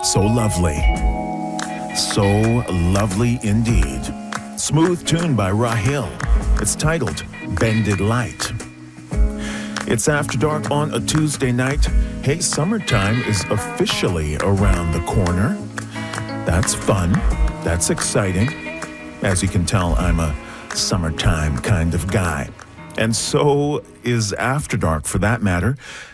So lovely. So lovely indeed. Smooth tune by Rahil. It's titled Bended Light. It's After Dark on a Tuesday night. Hey, summertime is officially around the corner. That's fun. That's exciting. As you can tell, I'm a summertime kind of guy. And so is After Dark, for that matter.